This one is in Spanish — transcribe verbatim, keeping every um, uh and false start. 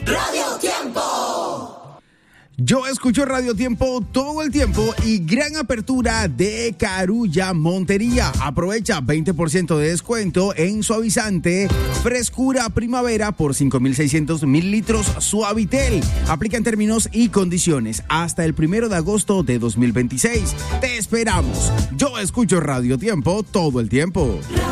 Radio Tiempo. Yo escucho Radio Tiempo todo el tiempo y gran apertura de Carulla Montería. Aprovecha veinte por ciento de descuento en suavizante Frescura Primavera por cinco mil seiscientos mililitros Suavitel. Aplica en términos y condiciones hasta el primero de agosto de dos mil veintiséis. Te esperamos. Yo escucho Radio Tiempo todo el tiempo.